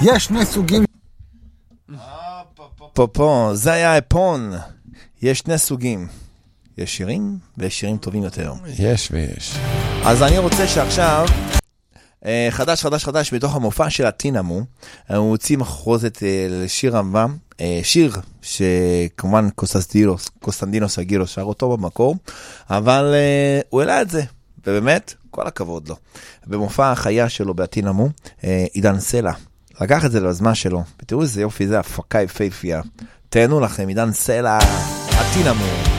יש שני סוגים. פה, זה היה אפון. יש שני סוגים. יש שירים ויש שירים טובים יותר. יש ויש. אז אני רוצה שעכשיו, חדש, בתוך המופע של הטינמו, הוא הוציא מחרוזת לשיר הבא, שיר שכמובן קוסטנדינוס אגירוס שר אותו במקור, אבל הוא העלה את זה, ובאמת, כל הכבוד לו. במופע החיה שלו בהטינמו, עידן סלע, לקח את זה לזמן שלו, ותראו איזה יופי, זה הפקה יפהפייה. תהנו לכם, עידן סלע, הטינמו.